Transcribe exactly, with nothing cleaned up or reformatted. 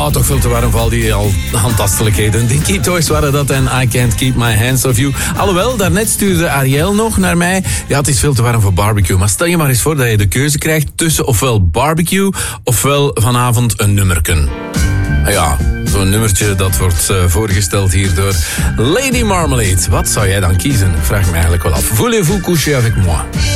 Ja, toch veel te warm voor al die al handtastelijkheden. Dinky Toys waren dat en I Can't Keep My Hands Off You. Alhoewel, daarnet stuurde Ariel nog naar mij. Ja, het is veel te warm voor barbecue. Maar stel je maar eens voor dat je de keuze krijgt tussen ofwel barbecue ofwel vanavond een nummerken. Ja, zo'n nummertje dat wordt uh, voorgesteld hier door Lady Marmalade. Wat zou jij dan kiezen? Ik vraag me eigenlijk wel af. Voulez-vous coucher avec moi?